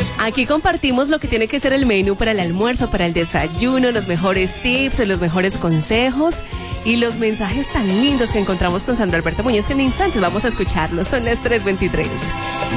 Aquí compartimos lo que tiene que ser el menú para el almuerzo, para el desayuno, los mejores tips, los mejores consejos y los mensajes tan lindos que encontramos con Sandro Alberto Muñoz, que en instantes vamos a escucharlos. Son las 3:23.